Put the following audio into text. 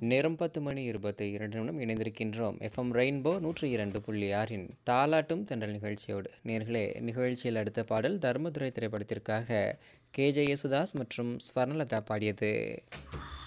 நேரம் 10:22 இணைந்திருக்கின்றோம். FM rainbow 102.6 தாலாட்டும் தென்றல் நிகழ்ச்சியோடு. நேர்களே, நிகழ்ச்சியில் அடுத்த பாடல் தர்மதுரை திரைப்படத்திற்காக KJ யேசுதாஸ் மற்றும் ஸ்வர்ணலதா பாடியது.